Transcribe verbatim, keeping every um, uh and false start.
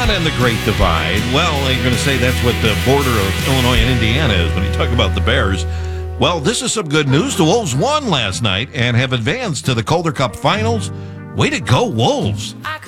and the Great Divide. Well, you're going to say that's what the border of Illinois and Indiana is when you talk about the Bears. Well, this is some good news. The Wolves won last night and have advanced to the Calder Cup Finals. Way to go, Wolves.